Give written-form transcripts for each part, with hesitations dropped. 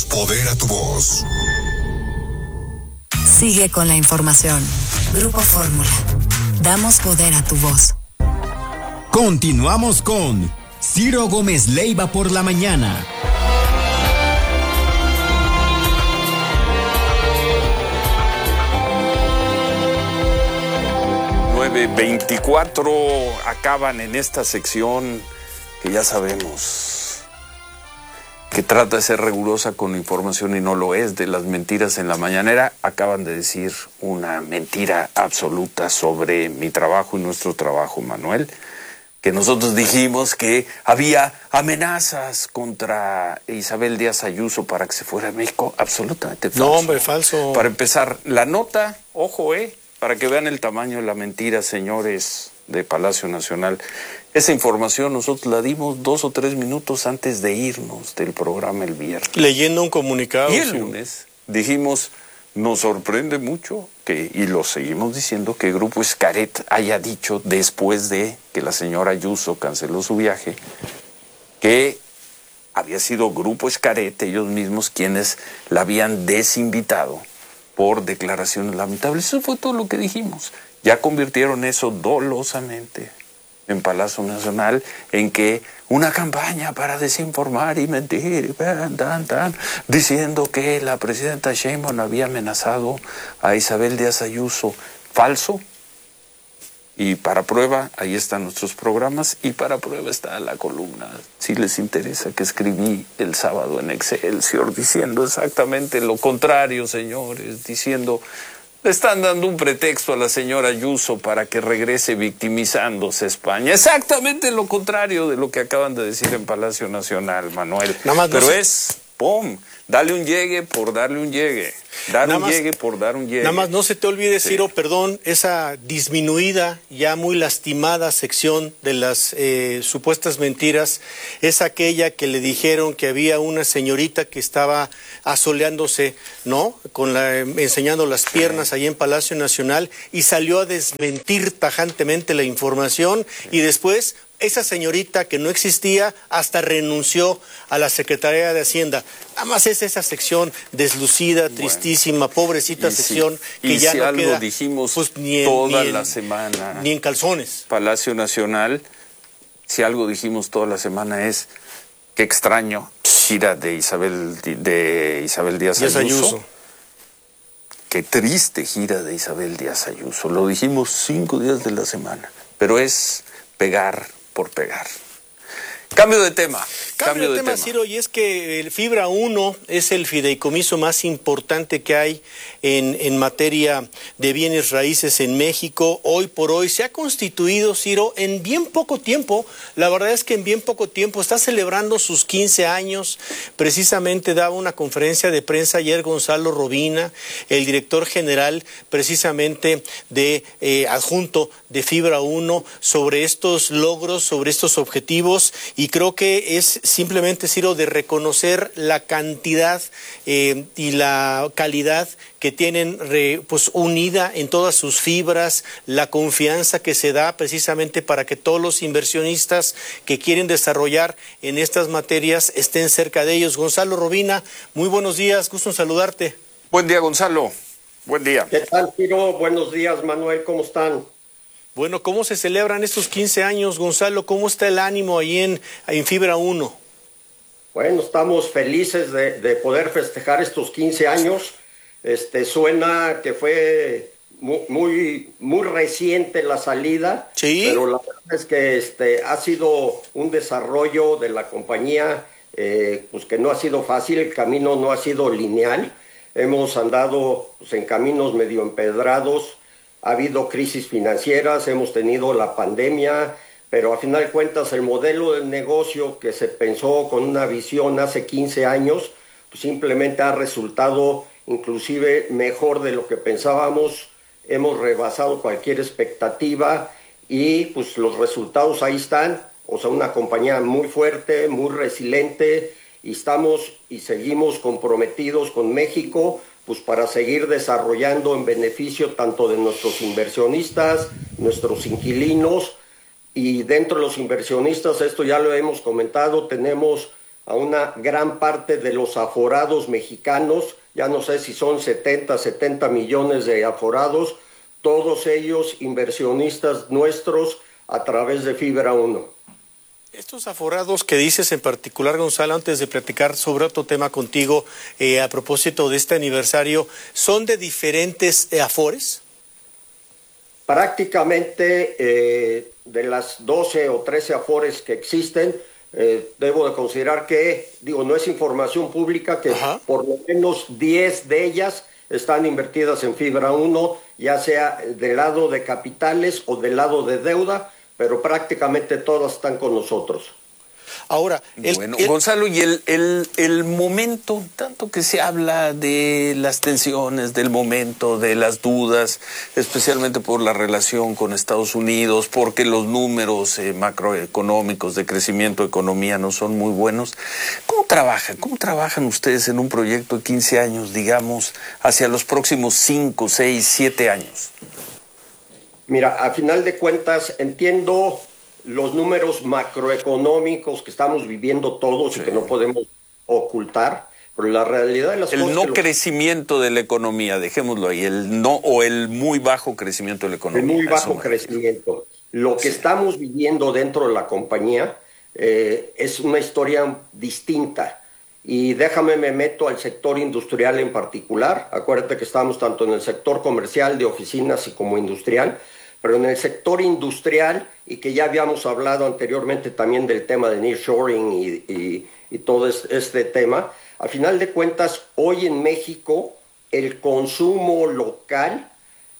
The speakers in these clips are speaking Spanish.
poder a tu voz. Sigue con la información. Grupo Fórmula. Damos poder a tu voz. Continuamos con Ciro Gómez Leiva por la mañana. .24 acaban en esta sección que ya sabemos que trata de ser rigurosa con información y no lo es, de las mentiras en la mañanera. Acaban de decir una mentira absoluta sobre mi trabajo y nuestro trabajo, Manuel, que nosotros dijimos que había amenazas contra Isabel Díaz Ayuso para que se fuera a México. Absolutamente falso. No, hombre, falso. Para empezar, la nota, ojo, para que vean el tamaño de la mentira, señores de Palacio Nacional. Esa información nosotros la dimos 2 o 3 minutos antes de irnos del programa el viernes. Leyendo un comunicado. Y el lunes dijimos, nos sorprende mucho que, y lo seguimos diciendo, que Grupo Xcaret haya dicho, después de que la señora Ayuso canceló su viaje, que había sido Grupo Xcaret, ellos mismos, quienes la habían desinvitado por declaraciones lamentables. Eso fue todo lo que dijimos. Ya convirtieron eso dolosamente en Palacio Nacional en que una campaña para desinformar y mentir, diciendo que la presidenta Sheinbaum había amenazado a Isabel Díaz Ayuso. Falso. Y para prueba, ahí están nuestros programas, y para prueba está la columna, si les interesa, que escribí el sábado en Excelsior, diciendo exactamente lo contrario, señores, diciendo, le están dando un pretexto a la señora Ayuso para que regrese victimizándose a España. Exactamente lo contrario de lo que acaban de decir en Palacio Nacional, Manuel. Pero es, ¡pum!, dale un llegue por darle un llegue. Dar un llegue por dar un llegue. Nada más no se te olvide, Ciro, perdón, esa disminuida, ya muy lastimada sección de las supuestas mentiras, es aquella que le dijeron que había una señorita que estaba asoleándose, ¿no?, enseñando las piernas ahí en Palacio Nacional, y salió a desmentir tajantemente la información, y después esa señorita que no existía hasta renunció a la Secretaría de Hacienda. Nada más es esa sección deslucida, tristísima, pobrecita sección que ya no queda. Algo dijimos pues, toda la semana. Ni en calzones. Palacio Nacional, si algo dijimos toda la semana es, qué extraño, gira de Isabel Díaz Ayuso. Qué triste gira de Isabel Díaz Ayuso. Lo dijimos 5 días de la semana, pero es pegar por pegar. Cambio de tema. Cambio de tema, Ciro, y es que el Fibra 1 es el fideicomiso más importante que hay en materia de bienes raíces en México. Hoy por hoy se ha constituido, Ciro, en bien poco tiempo. La verdad es que en bien poco tiempo está celebrando sus 15 años. Precisamente daba una conferencia de prensa ayer Gonzalo Robina, el director general precisamente de adjunto de Fibra 1, sobre estos logros, sobre estos objetivos, y creo que es simplemente, Ciro, de reconocer la cantidad y la calidad que tienen pues unida en todas sus fibras, la confianza que se da precisamente para que todos los inversionistas que quieren desarrollar en estas materias estén cerca de ellos. Gonzalo Robina, muy buenos días, gusto en saludarte. Buen día, Gonzalo. Buen día. ¿Qué tal, Ciro? Buenos días, Manuel, ¿cómo están? Bueno, ¿cómo se celebran estos 15 años, Gonzalo? ¿Cómo está el ánimo ahí en Fibra 1? Bueno, estamos felices de poder festejar estos 15 años. Suena que fue muy reciente la salida, ¿sí? Pero la verdad es que ha sido un desarrollo de la compañía pues que no ha sido fácil, el camino no ha sido lineal. Hemos andado pues, en caminos medio empedrados. Ha habido crisis financieras, hemos tenido la pandemia, pero a final de cuentas el modelo de negocio que se pensó con una visión hace 15 años, pues simplemente ha resultado inclusive mejor de lo que pensábamos. Hemos rebasado cualquier expectativa y pues los resultados ahí están. O sea, una compañía muy fuerte, muy resiliente, y estamos y seguimos comprometidos con México, pues para seguir desarrollando en beneficio tanto de nuestros inversionistas, nuestros inquilinos, y dentro de los inversionistas, esto ya lo hemos comentado, tenemos a una gran parte de los aforados mexicanos, ya no sé si son 70 millones de aforados, todos ellos inversionistas nuestros a través de Fibra 1. Estos aforados que dices en particular, Gonzalo, antes de platicar sobre otro tema contigo, a propósito de este aniversario, ¿son de diferentes afores? Prácticamente de las 12 o 13 afores que existen, debo de considerar que, no es información pública, que por lo menos 10 de ellas están invertidas en Fibra 1, ya sea del lado de capitales o del lado de deuda, pero prácticamente todas están con nosotros. Ahora, Gonzalo, y el momento, tanto que se habla de las tensiones, del momento, de las dudas, especialmente por la relación con Estados Unidos, porque los números macroeconómicos de crecimiento de economía no son muy buenos. ¿Cómo trabajan? ¿Cómo trabajan ustedes en un proyecto de 15 años, digamos, hacia los próximos 5, 6, 7 años? Mira, a final de cuentas, entiendo los números macroeconómicos que estamos viviendo todos y que no podemos ocultar, pero la realidad de las cosas... El no crecimiento de la economía, dejémoslo ahí, el no o el muy bajo crecimiento de la economía. El muy bajo crecimiento. Lo que estamos viviendo dentro de la compañía es una historia distinta. Y déjame, me meto al sector industrial en particular. Acuérdate que estamos tanto en el sector comercial, de oficinas y como industrial, pero en el sector industrial, y que ya habíamos hablado anteriormente también del tema de nearshoring y todo este tema, al final de cuentas, hoy en México, el consumo local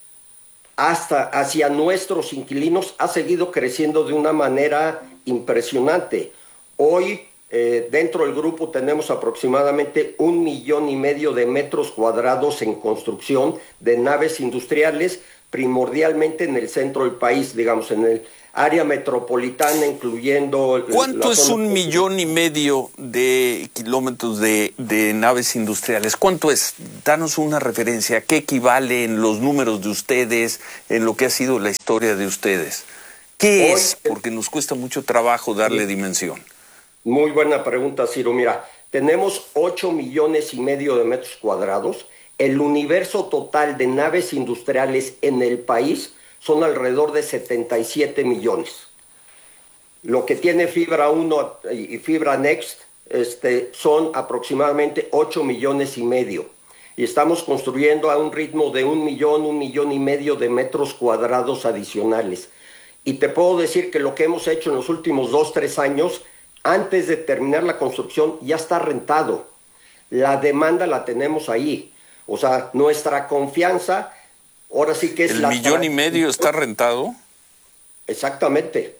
hacia nuestros inquilinos ha seguido creciendo de una manera impresionante. Hoy, dentro del grupo tenemos aproximadamente 1,5 millones de metros cuadrados en construcción de naves industriales, primordialmente en el centro del país, digamos, en el área metropolitana, incluyendo... ¿Cuánto es 1,5 millones de kilómetros de naves industriales? ¿Cuánto es? Danos una referencia. ¿Qué equivale en los números de ustedes, en lo que ha sido la historia de ustedes? ¿Qué es? Porque nos cuesta mucho trabajo darle dimensión. Muy buena pregunta, Ciro. Mira, tenemos 8,5 millones de metros cuadrados. El universo total de naves industriales en el país son alrededor de 77 millones. Lo que tiene Fibra 1 y Fibra Next son aproximadamente 8,5 millones. Y estamos construyendo a un ritmo de 1 millón, 1,5 millones de metros cuadrados adicionales. Y te puedo decir que lo que hemos hecho en los últimos 2, 3 años, antes de terminar la construcción, ya está rentado. La demanda la tenemos ahí. O sea, nuestra confianza, ahora sí que es... ¿El 1,5 millones está rentado? Exactamente.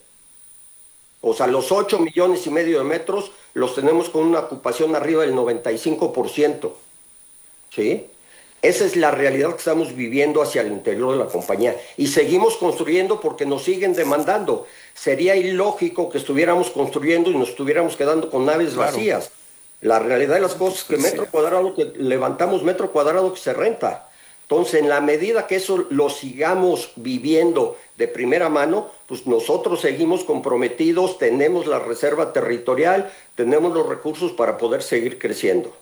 O sea, los 8,5 millones de metros los tenemos con una ocupación arriba del 95%. ¿Sí? Esa es la realidad que estamos viviendo hacia el interior de la compañía. Y seguimos construyendo porque nos siguen demandando. Sería ilógico que estuviéramos construyendo y nos estuviéramos quedando con naves vacías. La realidad de las cosas es que metro cuadrado que levantamos, metro cuadrado que se renta. Entonces, en la medida que eso lo sigamos viviendo de primera mano, pues nosotros seguimos comprometidos, tenemos la reserva territorial, tenemos los recursos para poder seguir creciendo.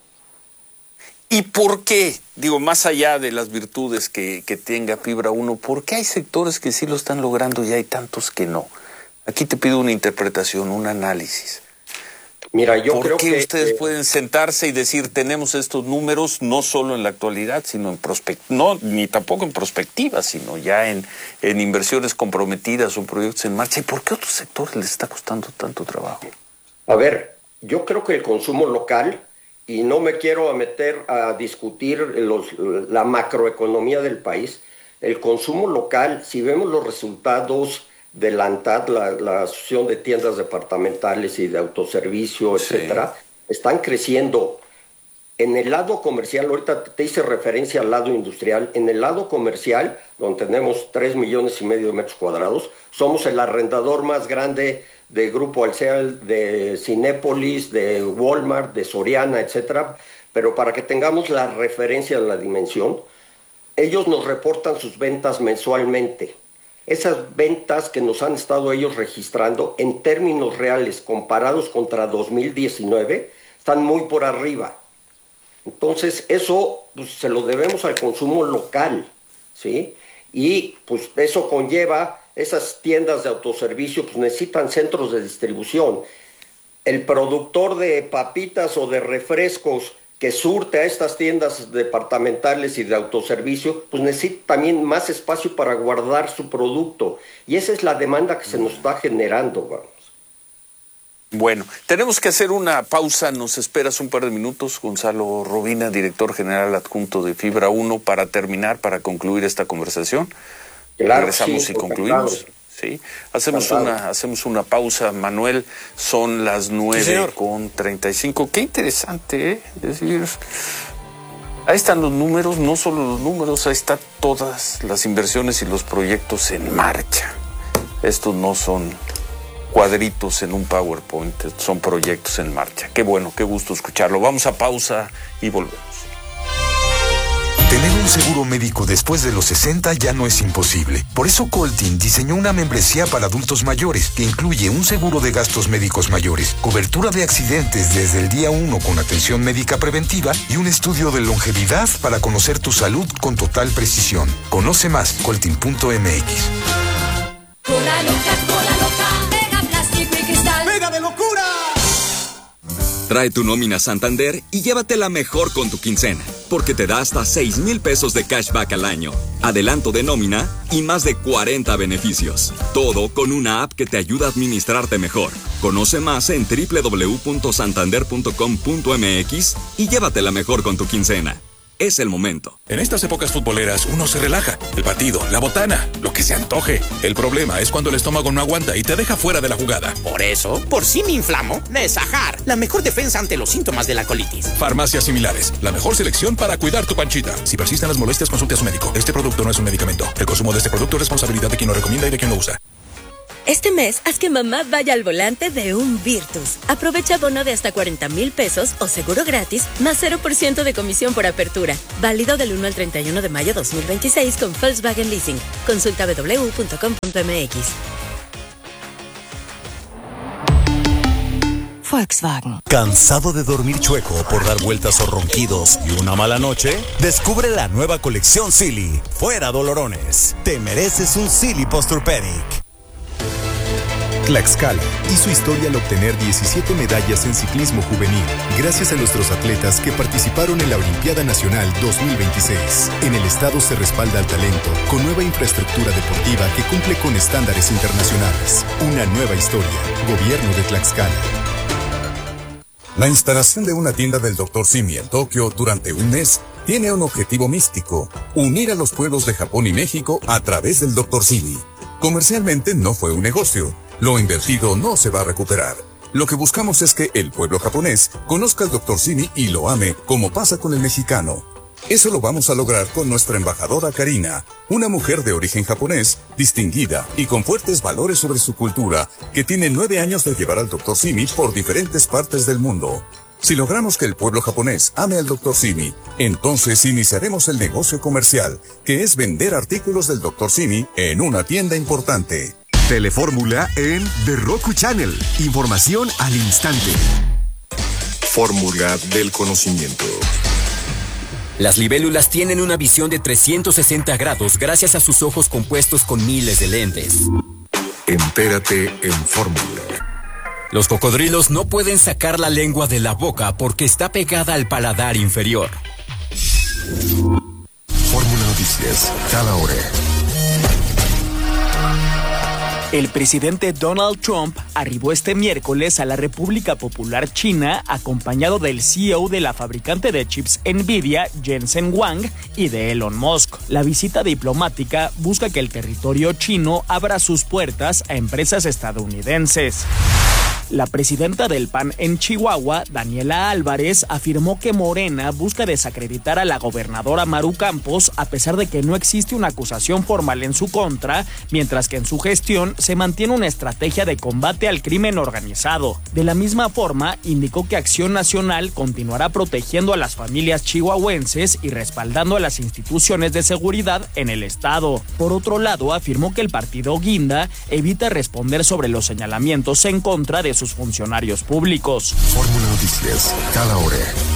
¿Y por qué? Digo, más allá de las virtudes que tenga Fibra 1, ¿por qué hay sectores que sí lo están logrando y hay tantos que no? Aquí te pido una interpretación, un análisis. Mira, yo creo que... ¿Por qué ustedes pueden sentarse y decir, tenemos estos números, no solo en la actualidad, sino ni tampoco en perspectiva, sino ya en inversiones comprometidas o proyectos en marcha? ¿Y por qué a otros sectores les está costando tanto trabajo? A ver, yo creo que el consumo local, y no me quiero meter a discutir la macroeconomía del país, el consumo local, si vemos los resultados de la ANTAD, la Asociación de Tiendas Departamentales y de Autoservicio, etcétera, están creciendo. En el lado comercial, ahorita te hice referencia al lado industrial, en el lado comercial, donde tenemos 3,5 millones de metros cuadrados, somos el arrendador más grande de Grupo Alsea, de Cinépolis, de Walmart, de Soriana, etcétera. Pero para que tengamos la referencia de la dimensión, ellos nos reportan sus ventas mensualmente. esas ventas que nos han estado ellos registrando en términos reales comparados contra 2019 están muy por arriba. Entonces eso pues, se lo debemos al consumo local, ¿sí? Y pues eso conlleva, esas tiendas de autoservicio pues necesitan centros de distribución. El productor de papitas o de refrescos que surte a estas tiendas departamentales y de autoservicio, pues necesita también más espacio para guardar su producto. Y esa es la demanda que se nos está generando, vamos. Bueno, tenemos que hacer una pausa. Nos esperas un par de minutos, Gonzalo Robina, director general adjunto de Fibra 1, para terminar, para concluir esta conversación. Claro, regresamos sí, y concluimos. Sí, hacemos una pausa, Manuel. Son las 9:35. Qué interesante, ¿eh? Es decir, ahí están los números, no solo los números, ahí están todas las inversiones y los proyectos en marcha. Estos no son cuadritos en un PowerPoint, son proyectos en marcha. Qué bueno, qué gusto escucharlo. Vamos a pausa y volvemos. Tener un seguro médico después de los 60 ya no es imposible. Por eso Coltin diseñó una membresía para adultos mayores que incluye un seguro de gastos médicos mayores, cobertura de accidentes desde el día 1 con atención médica preventiva y un estudio de longevidad para conocer tu salud con total precisión. Conoce más, coltin.mx. Cola loca, Mega Plástico y Cristal. ¡Mega de locura! Trae tu nómina Santander y llévatela mejor con tu quincena, porque te da hasta 6,000 pesos de cashback al año, adelanto de nómina y más de 40 beneficios. Todo con una app que te ayuda a administrarte mejor. Conoce más en www.santander.com.mx y llévatela mejor con tu quincena. Es el momento. En estas épocas futboleras uno se relaja. El partido, la botana, lo que se antoje. El problema es cuando el estómago no aguanta y te deja fuera de la jugada. Por eso, por si me inflamo, Nesajar, la mejor defensa ante los síntomas de la colitis. Farmacias similares, la mejor selección para cuidar tu panchita. Si persisten las molestias, consulte a su médico. Este producto no es un medicamento. El consumo de este producto es responsabilidad de quien lo recomienda y de quien lo usa. Este mes, haz que mamá vaya al volante de un Virtus. Aprovecha bono de hasta 40,000 pesos o seguro gratis, más 0% de comisión por apertura. Válido del 1 al 31 de mayo 2026 con Volkswagen Leasing. Consulta www.com.mx. Volkswagen. ¿Cansado de dormir chueco por dar vueltas o ronquidos y una mala noche? Descubre la nueva colección Silly. Fuera dolorones. Te mereces un Silly Posturpedic. Tlaxcala hizo historia al obtener 17 medallas en ciclismo juvenil, gracias a nuestros atletas que participaron en la Olimpiada Nacional 2026. En el estado se respalda al talento con nueva infraestructura deportiva que cumple con estándares internacionales. Una nueva historia. Gobierno de Tlaxcala. La instalación de una tienda del Dr. Simi en Tokio durante un mes tiene un objetivo místico: unir a los pueblos de Japón y México a través del Dr. Simi. Comercialmente no fue un negocio. Lo invertido no se va a recuperar. Lo que buscamos es que el pueblo japonés conozca al Dr. Simi y lo ame, como pasa con el mexicano. Eso lo vamos a lograr con nuestra embajadora Karina, una mujer de origen japonés, distinguida y con fuertes valores sobre su cultura, que tiene 9 años de llevar al Dr. Simi por diferentes partes del mundo. Si logramos que el pueblo japonés ame al Dr. Simi, entonces iniciaremos el negocio comercial, que es vender artículos del Dr. Simi en una tienda importante. Telefórmula en The Roku Channel. Información al instante. Fórmula del conocimiento. Las libélulas tienen una visión de 360 grados gracias a sus ojos compuestos con miles de lentes. Entérate en Fórmula. Los cocodrilos no pueden sacar la lengua de la boca porque está pegada al paladar inferior. Fórmula Noticias, cada hora. El presidente Donald Trump arribó este miércoles a la República Popular China acompañado del CEO de la fabricante de chips Nvidia, Jensen Huang, y de Elon Musk. La visita diplomática busca que el territorio chino abra sus puertas a empresas estadounidenses. La presidenta del PAN en Chihuahua, Daniela Álvarez, afirmó que Morena busca desacreditar a la gobernadora Maru Campos a pesar de que no existe una acusación formal en su contra, mientras que en su gestión se mantiene una estrategia de combate al crimen organizado. De la misma forma, indicó que Acción Nacional continuará protegiendo a las familias chihuahuenses y respaldando a las instituciones de seguridad en el estado. Por otro lado, afirmó que el partido Guinda evita responder sobre los señalamientos en contra de sus funcionarios públicos. Fórmula Noticias, cada hora.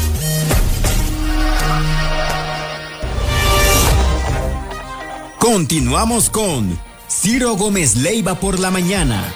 Continuamos con Ciro Gómez Leiva por la mañana.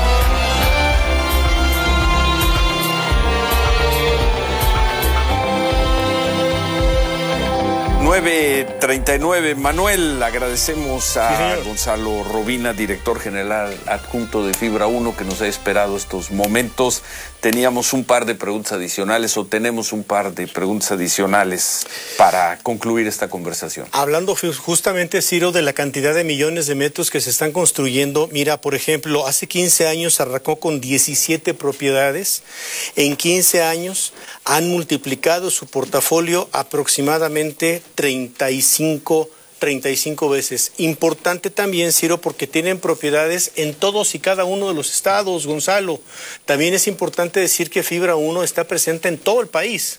9:39. Manuel, agradecemos a Gonzalo Robina, director general adjunto de Fibra 1, que nos ha esperado estos momentos. Teníamos un par de preguntas adicionales, o tenemos un par de preguntas adicionales para concluir esta conversación. Hablando justamente, Ciro, de la cantidad de millones de metros que se están construyendo. Mira, por ejemplo, hace 15 años arrancó con 17 propiedades. En 15 años han multiplicado su portafolio aproximadamente 35 veces. Importante también, Ciro, porque tienen propiedades en todos y cada uno de los estados, Gonzalo. También es importante decir que Fibra 1 está presente en todo el país.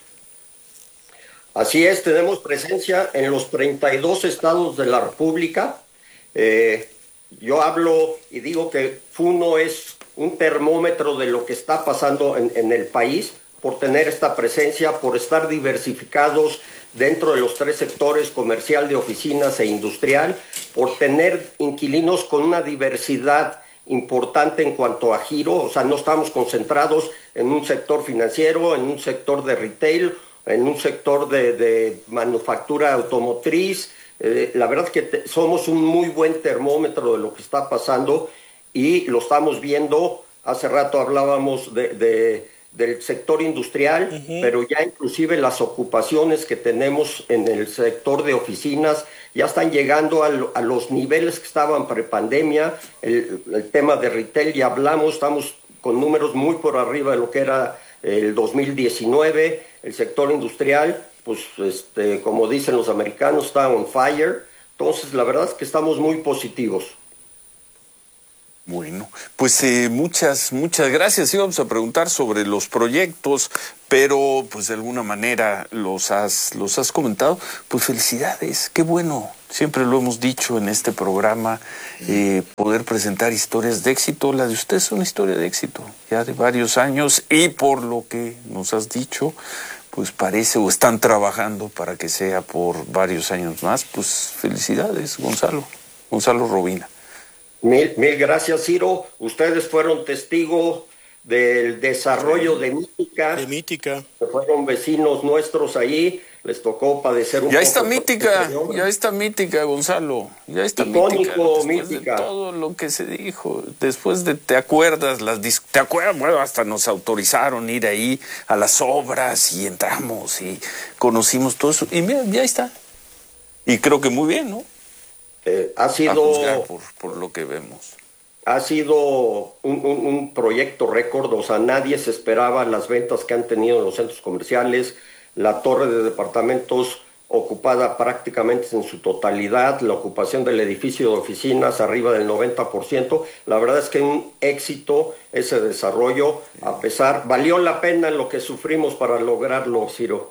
Así es, tenemos presencia en los 32 estados de la República. Yo hablo y digo que FUNO es un termómetro de lo que está pasando en el país, por tener esta presencia, por estar diversificados dentro de los tres sectores, comercial, de oficinas e industrial, por tener inquilinos con una diversidad importante en cuanto a giro. O sea, no estamos concentrados en un sector financiero, en un sector de retail, en un sector de manufactura automotriz. La verdad es que somos un muy buen termómetro de lo que está pasando y lo estamos viendo. Hace rato hablábamos del sector industrial, pero ya inclusive las ocupaciones que tenemos en el sector de oficinas ya están llegando a los niveles que estaban prepandemia. El tema de retail ya hablamos, estamos con números muy por arriba de lo que era el 2019. El sector industrial, pues como dicen los americanos, está on fire. Entonces la verdad es que estamos muy positivos. Bueno, pues muchas gracias. Íbamos a preguntar sobre los proyectos, pero pues de alguna manera los has comentado. Pues felicidades, qué bueno. Siempre lo hemos dicho en este programa, poder presentar historias de éxito. La de usted es una historia de éxito, ya de varios años, y por lo que nos has dicho, pues parece o están trabajando para que sea por varios años más. Pues felicidades, Gonzalo Robina. Mil gracias, Ciro. Ustedes fueron testigos del desarrollo de Mítica. Que fueron vecinos nuestros ahí. Les tocó padecer un poco. Ya está Mítica, Gonzalo. Ya está icónico, Mítica. De todo lo que se dijo. Después de, ¿te acuerdas? Bueno, hasta nos autorizaron ir ahí a las obras y entramos y conocimos todo eso. Y mira, ya está. Y creo que muy bien, ¿no? Ha sido por lo que vemos. Ha sido un proyecto récord. O sea, nadie se esperaba las ventas que han tenido en los centros comerciales, la torre de departamentos ocupada prácticamente en su totalidad, la ocupación del edificio de oficinas arriba del 90%. La verdad es que un éxito ese desarrollo, valió la pena lo que sufrimos para lograrlo, Ciro.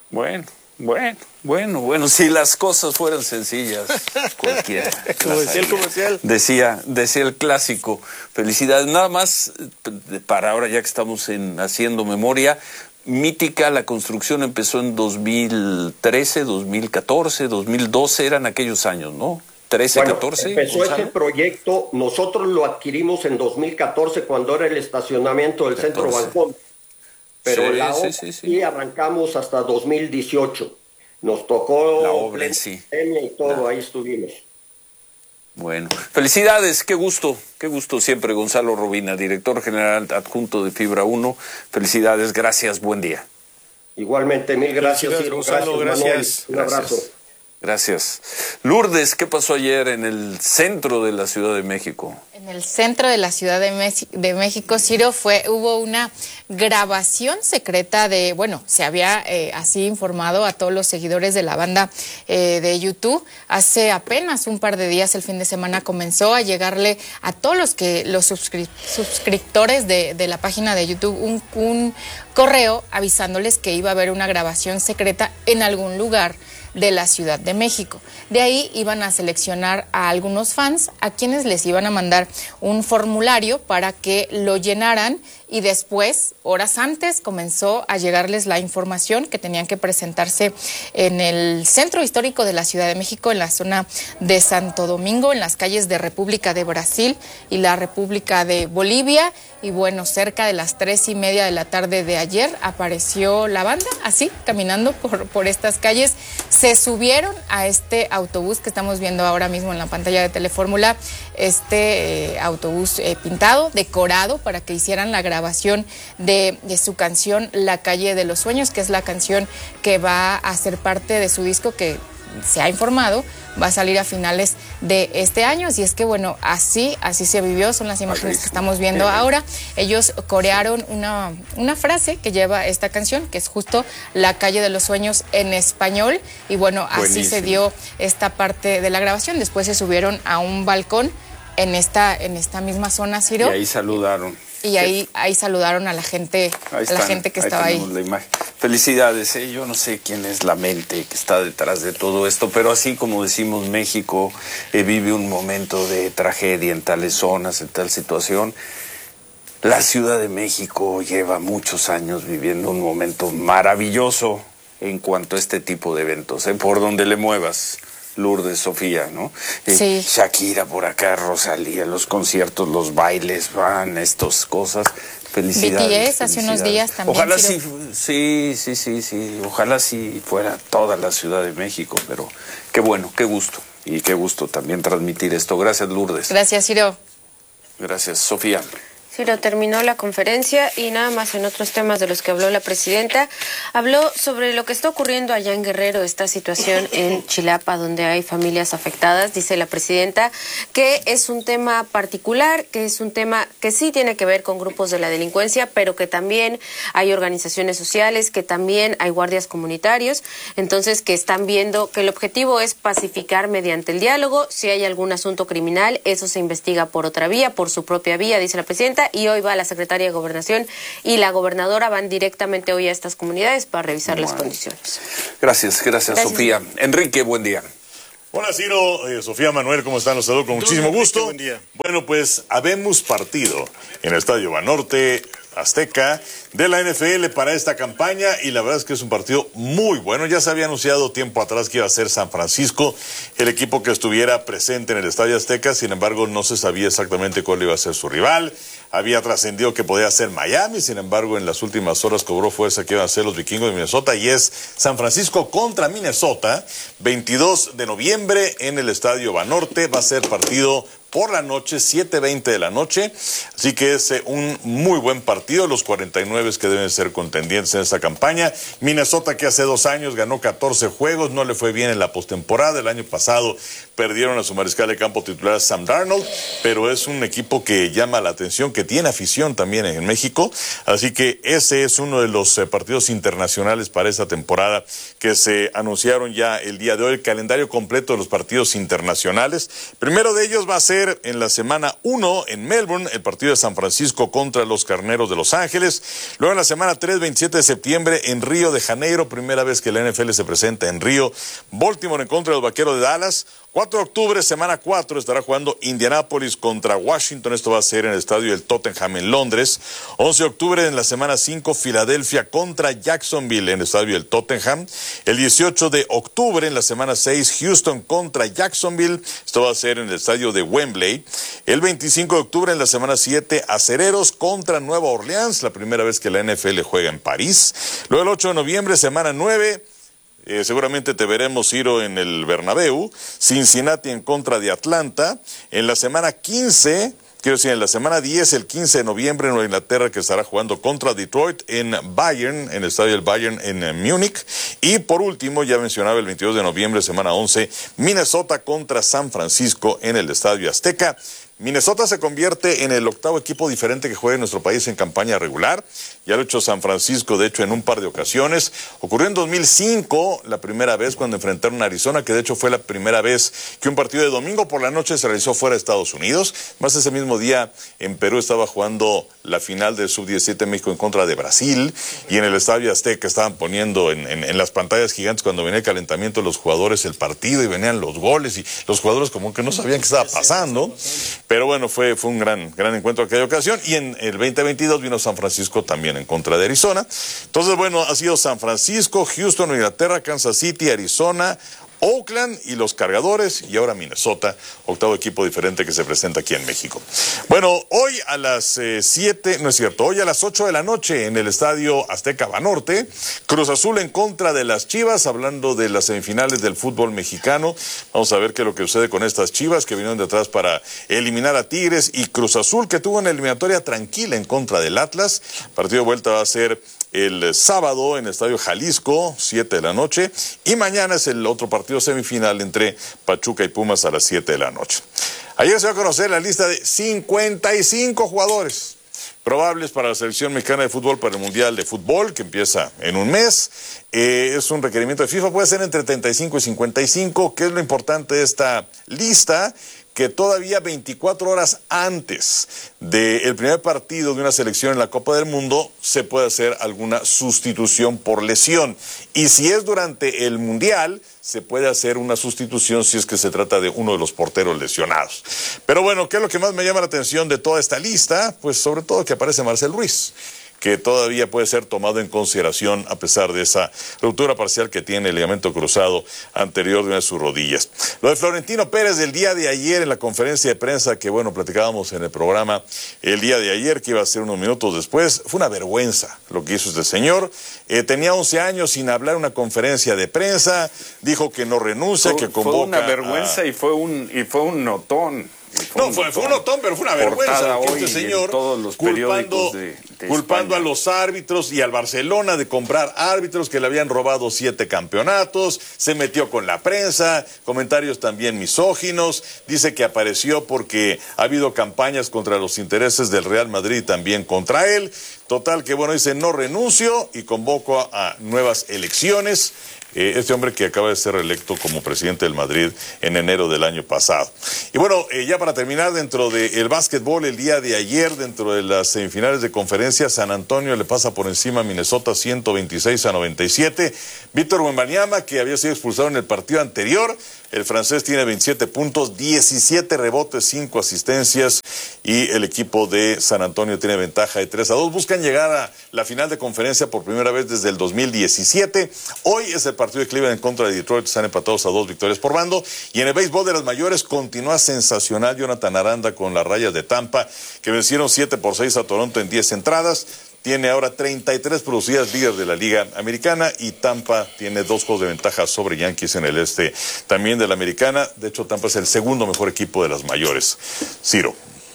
Bueno, si las cosas fueran sencillas, cualquiera. Comercial. Decía el clásico. Felicidades. Nada más, para ahora ya que estamos haciendo memoria, Mítica, la construcción empezó en 2013, 2014, 2012, eran aquellos años, ¿no? 13, bueno, 14. Empezó ese proyecto, nosotros lo adquirimos en 2014 cuando era el estacionamiento del Centro Balcón. Pero la obra sí arrancamos hasta 2018. Nos tocó la obra en sí. Y todo, ahí estuvimos. Bueno, felicidades, qué gusto siempre, Gonzalo Robina, director general adjunto de Fibra 1. Felicidades, gracias, buen día. Igualmente, mil gracias, Ciro. Gonzalo, gracias. Un abrazo. Gracias. Lourdes, ¿qué pasó ayer en el centro de la Ciudad de México? En En el centro de la Ciudad de México, Ciro, hubo una grabación secreta se había así informado a todos los seguidores de la banda de YouTube. Hace apenas un par de días, el fin de semana, comenzó a llegarle a todos los suscriptores de la página de YouTube un correo avisándoles que iba a haber una grabación secreta en algún lugar de la Ciudad de México. De ahí iban a seleccionar a algunos fans a quienes les iban a mandar un formulario para que lo llenaran, y después, horas antes, comenzó a llegarles la información que tenían que presentarse en el centro histórico de la Ciudad de México, en la zona de Santo Domingo, en las calles de República de Brasil y la República de Bolivia. Y bueno, cerca de las 3:30 de la tarde de ayer apareció la banda, así, caminando por estas calles. Se subieron a este autobús que estamos viendo ahora mismo en la pantalla de Telefórmula, autobús pintado, decorado, para que hicieran la grabación de su canción La Calle de los Sueños, que es la canción que va a ser parte de su disco, que se ha informado va a salir a finales de este año. Así es que bueno, así se vivió, son las imágenes que estamos viendo ahora. Ellos corearon una frase que lleva esta canción, que es justo La Calle de los Sueños en español, y bueno, así se dio esta parte de la grabación. Después se subieron a un balcón en esta misma zona, Ciro. Y ahí saludaron. Y ahí saludaron a la gente, que estaba ahí. La imagen. Felicidades, yo no sé quién es la mente que está detrás de todo esto, pero así como decimos, México vive un momento de tragedia en tales zonas, en tal situación. La Ciudad de México lleva muchos años viviendo un momento maravilloso en cuanto a este tipo de eventos, por donde le muevas. Lourdes, Sofía, ¿no? Sí. Shakira por acá, Rosalía, los conciertos, los bailes, van, estas cosas. Felicidades. BTS hace unos días también. Ojalá sí, ojalá sí fuera toda la Ciudad de México, pero qué bueno, qué gusto. Y qué gusto también transmitir esto. Gracias, Lourdes. Gracias, Ciro. Gracias, Sofía. Ciro, terminó la conferencia y nada más en otros temas de los que habló la presidenta. Habló sobre lo que está ocurriendo allá en Guerrero, esta situación en Chilapa, donde hay familias afectadas. Dice la presidenta que es un tema particular, que es un tema que sí tiene que ver con grupos de la delincuencia, pero que también hay organizaciones sociales, que también hay guardias comunitarios. Entonces, que están viendo que el objetivo es pacificar mediante el diálogo. Si hay algún asunto criminal, eso se investiga por otra vía, por su propia vía, dice la presidenta. Y hoy va la secretaria de Gobernación y la gobernadora van directamente hoy a estas comunidades para revisar las condiciones. Gracias, Sofía. Enrique, buen día. Hola, Ciro, Sofía, Manuel, ¿cómo están? Los saludo con muchísimo gusto. Buen día. Bueno, pues habemos partido en el Estadio Banorte Azteca de la NFL para esta campaña, y la verdad es que es un partido muy bueno. Ya se había anunciado tiempo atrás que iba a ser San Francisco el equipo que estuviera presente en el Estadio Azteca. Sin embargo, no se sabía exactamente cuál iba a ser su rival. Había trascendido que podía ser Miami, sin embargo, en las últimas horas cobró fuerza que iban a ser los Vikingos de Minnesota, y es San Francisco contra Minnesota, 22 de noviembre en el Estadio Banorte. Va a ser partido por la noche, 7:20 de la noche, así que es un muy buen partido, los 49 que deben ser contendientes en esta campaña. Minnesota, que hace 2 años ganó 14 juegos, no le fue bien en la postemporada. El año pasado perdieron a su mariscal de campo titular Sam Darnold, pero es un equipo que llama la atención, que tiene afición también en México, así que ese es uno de los partidos internacionales para esta temporada que se anunciaron ya el día de hoy, el calendario completo de los partidos internacionales. Primero de ellos va a ser en la semana 1 en Melbourne, el partido de San Francisco contra los Carneros de Los Ángeles. Luego en la semana 3, 27 de septiembre en Río de Janeiro, primera vez que la NFL se presenta en Río, Baltimore en contra de los Vaqueros de Dallas. 4 de octubre, semana 4, estará jugando Indianápolis contra Washington. Esto va a ser en el estadio del Tottenham en Londres. 11 de octubre, en la semana 5, Filadelfia contra Jacksonville en el estadio del Tottenham. El 18 de octubre, en la semana 6, Houston contra Jacksonville. Esto va a ser en el estadio de Wembley. El 25 de octubre, en la semana 7, Acereros contra Nueva Orleans, la primera vez que la NFL juega en París. Luego el 8 de noviembre, semana 9, seguramente te veremos, Ciro, en el Bernabéu. Cincinnati en contra de Atlanta. En la semana 15, quiero decir, en la semana 10, el 15 de noviembre, en Nueva Inglaterra, que estará jugando contra Detroit en Bayern, en el estadio del Bayern en Múnich. Y por último, ya mencionaba, el 22 de noviembre, semana 11, Minnesota contra San Francisco en el Estadio Azteca. Minnesota se convierte en el 8º equipo diferente que juega en nuestro país en campaña regular. Ya lo ha hecho San Francisco, de hecho, en un par de ocasiones. Ocurrió en 2005, la primera vez cuando enfrentaron a Arizona, que de hecho fue la primera vez que un partido de domingo por la noche se realizó fuera de Estados Unidos. Más ese mismo día en Perú estaba jugando la final del Sub-17 México en contra de Brasil, y en el Estadio Azteca estaban poniendo en las pantallas gigantes cuando venía el calentamiento de los jugadores el partido y venían los goles y los jugadores como que no sabían qué estaba pasando. Pero bueno, fue un gran encuentro aquella ocasión, y en el 2022 vino San Francisco también en contra de Arizona. Entonces, bueno, ha sido San Francisco, Houston, Inglaterra, Kansas City, Arizona, Oakland y los Cargadores, y ahora Minnesota, 8º equipo diferente que se presenta aquí en México. Bueno, hoy a las 7, no es cierto, hoy a las 8 de la noche en el Estadio Azteca Banorte, Cruz Azul en contra de las Chivas, hablando de las semifinales del fútbol mexicano. Vamos a ver qué es lo que sucede con estas Chivas que vinieron detrás para eliminar a Tigres, y Cruz Azul, que tuvo una eliminatoria tranquila en contra del Atlas. Partido de vuelta va a ser el sábado en el Estadio Jalisco, 7 de la noche, y mañana es el otro partido semifinal entre Pachuca y Pumas a las 7 de la noche. Ayer se va a conocer la lista de 55 jugadores probables para la selección mexicana de fútbol para el Mundial de Fútbol, que empieza en un mes. Es un requerimiento de FIFA, puede ser entre 35 y 55, que es lo importante de esta lista, que todavía 24 horas antes del primer partido de una selección en la Copa del Mundo se puede hacer alguna sustitución por lesión. Y si es durante el Mundial, se puede hacer una sustitución si es que se trata de uno de los porteros lesionados. Pero bueno, ¿qué es lo que más me llama la atención de toda esta lista? Pues sobre todo que aparece Marcel Ruiz, que todavía puede ser tomado en consideración a pesar de esa ruptura parcial que tiene el ligamento cruzado anterior de una de sus rodillas. Lo de Florentino Pérez del día de ayer en la conferencia de prensa, que bueno, platicábamos en el programa el día de ayer, que iba a ser unos minutos después, fue una vergüenza lo que hizo este señor. Tenía 11 años sin hablar en una conferencia de prensa, dijo que no renuncia, que convoca. Fue una vergüenza y fue un notón. No, fue un notón, pero fue una vergüenza que este señor, todos los culpando a los árbitros y al Barcelona de comprar árbitros que le habían robado 7 campeonatos, se metió con la prensa, comentarios también misóginos, dice que apareció porque ha habido campañas contra los intereses del Real Madrid y también contra él. Total que bueno, dice no renuncio y convoco a nuevas elecciones. Este hombre que acaba de ser reelecto como presidente del Madrid en enero del año pasado. Y bueno, ya para terminar, dentro del básquetbol, el día de ayer, dentro de las semifinales de conferencia, San Antonio le pasa por encima a Minnesota 126-97. Víctor Wembanyama, que había sido expulsado en el partido anterior, el francés tiene 27 puntos, 17 rebotes, 5 asistencias, y el equipo de San Antonio tiene ventaja de 3-2. Buscan llegar a la final de conferencia por primera vez desde el 2017. Hoy es el partido de Cleveland en contra de Detroit, están empatados a 2 victorias por bando. Y en el béisbol de las mayores continúa sensacional Jonathan Aranda con las Rayas de Tampa, que vencieron 7-6 a Toronto en 10 entradas. Tiene ahora 33 producidas, líder de la Liga Americana, y Tampa tiene 2 juegos de ventaja sobre Yankees en el este también de la Americana. De hecho, Tampa es el segundo mejor equipo de las mayores. Ciro.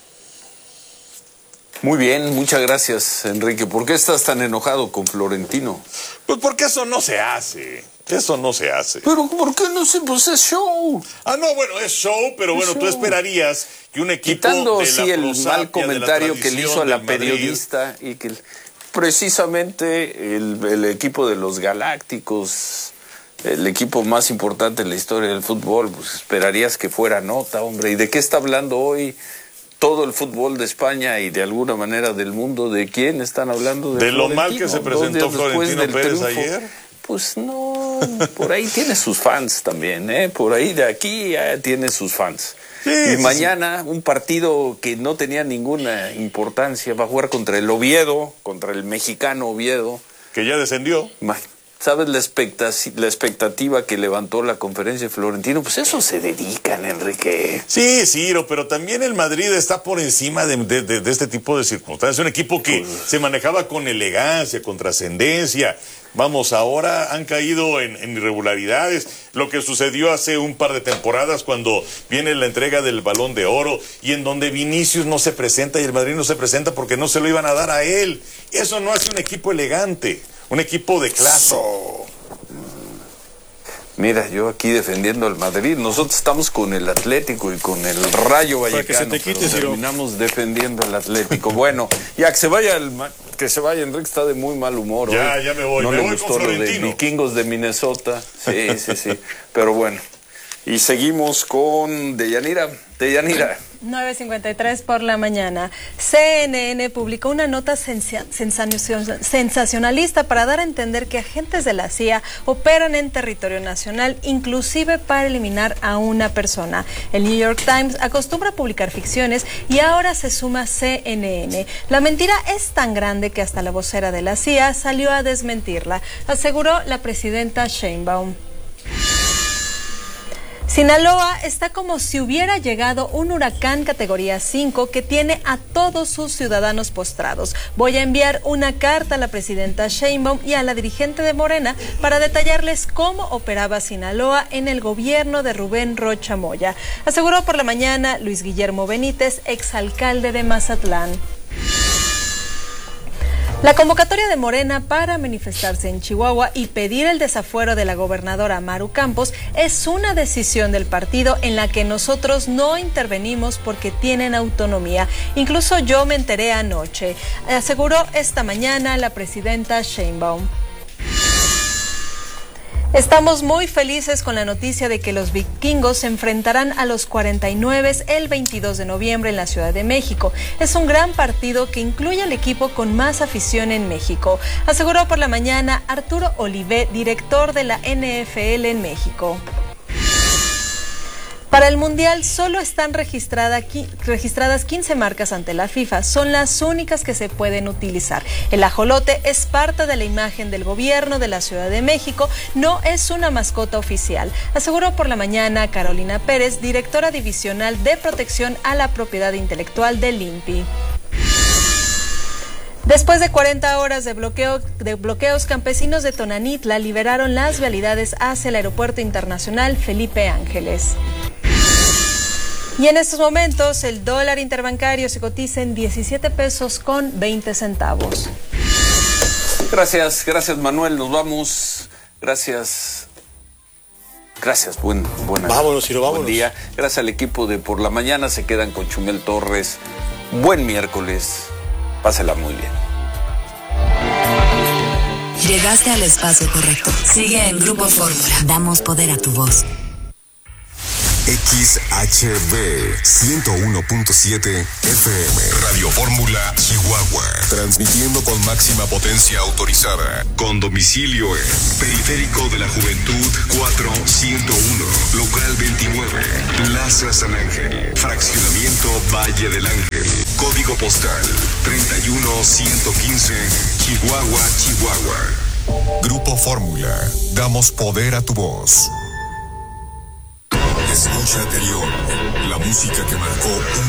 Muy bien, muchas gracias, Enrique. ¿Por qué estás tan enojado con Florentino? Pues porque eso no se hace. Eso no se hace. Pero ¿por qué no se? Pues es show. Ah, no, bueno, es show, pero bueno, tú esperarías que un equipo quitando de la el prosapia, mal comentario que le hizo a la de Madrid, periodista, y que precisamente el equipo de los Galácticos, el equipo más importante en la historia del fútbol, pues esperarías que fuera nota, hombre. ¿Y de qué está hablando hoy todo el fútbol de España y de alguna manera del mundo? ¿De quién están hablando? De lo mal que se presentó Florentino Pérez ayer. Pues no, por ahí tiene sus fans también, por ahí de aquí tiene sus fans. Sí, y mañana un partido que no tenía ninguna importancia, va a jugar contra el Oviedo, contra el mexicano Oviedo. Que ya descendió. ¿Sabes la expectativa que levantó la conferencia de Florentino? Pues eso se dedican, Enrique. Sí, Ciro, pero también el Madrid está por encima de este tipo de circunstancias. Un equipo que se manejaba con elegancia, con trascendencia. Vamos, ahora han caído en irregularidades. Lo que sucedió hace un par de temporadas cuando viene la entrega del Balón de Oro y en donde Vinicius no se presenta y el Madrid no se presenta porque no se lo iban a dar a él. Eso no hace un equipo elegante, un equipo de clase. Mira, yo aquí defendiendo al Madrid. Nosotros estamos con el Atlético y con el Rayo Vallecano. Para que se te quite, pero terminamos defendiendo al Atlético. Bueno, ya que se vaya Enrique, está de muy mal humor. Ya me voy. No me le voy gustó con lo de Florentino. Vikingos de Minnesota. Sí. Pero bueno. Y seguimos con Deyanira. 9:53 por la mañana. CNN publicó una nota sensacionalista para dar a entender que agentes de la CIA operan en territorio nacional, inclusive para eliminar a una persona. El New York Times acostumbra a publicar ficciones y ahora se suma CNN. La mentira es tan grande que hasta la vocera de la CIA salió a desmentirla, aseguró la presidenta Sheinbaum. Sinaloa está como si hubiera llegado un huracán categoría 5 que tiene a todos sus ciudadanos postrados. Voy a enviar una carta a la presidenta Sheinbaum y a la dirigente de Morena para detallarles cómo operaba Sinaloa en el gobierno de Rubén Rocha Moya, aseguró por la mañana Luis Guillermo Benítez, exalcalde de Mazatlán. La convocatoria de Morena para manifestarse en Chihuahua y pedir el desafuero de la gobernadora Maru Campos es una decisión del partido en la que nosotros no intervenimos porque tienen autonomía. Incluso yo me enteré anoche, aseguró esta mañana la presidenta Sheinbaum. Estamos muy felices con la noticia de que los vikingos se enfrentarán a los 49 el 22 de noviembre en la Ciudad de México. Es un gran partido que incluye al equipo con más afición en México, aseguró por la mañana Arturo Olivé, director de la NFL en México. Para el Mundial solo están registradas 15 marcas ante la FIFA. Son las únicas que se pueden utilizar. El ajolote es parte de la imagen del gobierno de la Ciudad de México. No es una mascota oficial, aseguró por la mañana Carolina Pérez, directora divisional de protección a la propiedad intelectual del INPI. Después de 40 horas de bloqueos, campesinos de Tonanitla liberaron las vialidades hacia el Aeropuerto Internacional Felipe Ángeles. Y en estos momentos el dólar interbancario se cotiza en 17 pesos con 20 centavos. Gracias Manuel, nos vamos. Gracias, vámonos, Ciro, vámonos. Buen día. Gracias al equipo de Por la Mañana, se quedan con Chumel Torres. Buen miércoles, pásela muy bien. Llegaste al espacio correcto. Sigue en Grupo Fórmula. Damos poder a tu voz. XHB 101.7 FM Radio Fórmula Chihuahua, transmitiendo con máxima potencia autorizada, con domicilio en Periférico de la Juventud 4101, local 29, Plaza San Ángel, fraccionamiento Valle del Ángel, código postal 31115, Chihuahua, Chihuahua. Grupo Fórmula, damos poder a tu voz. Escucha anterior, la música que marcó un